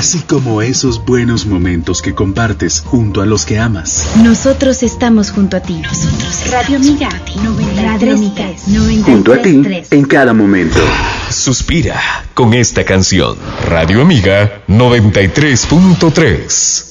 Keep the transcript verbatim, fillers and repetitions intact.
así como esos buenos momentos que compartes junto a los que amas. Nosotros estamos junto a ti. Nosotros Radio Amiga noventa y tres, junto a ti en cada momento. Suspira con esta canción. Radio Amiga noventa y tres punto tres.